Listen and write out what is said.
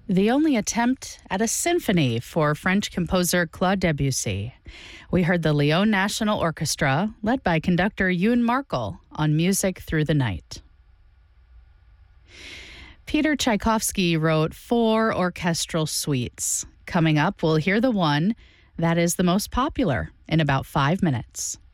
The only attempt at a symphony for French composer Claude Debussy. We heard the Lyon National Orchestra, led by conductor Ewan Markle, on Music Through the Night. Peter Tchaikovsky wrote 4 orchestral suites. Coming up, we'll hear the one that is the most popular in about 5 minutes.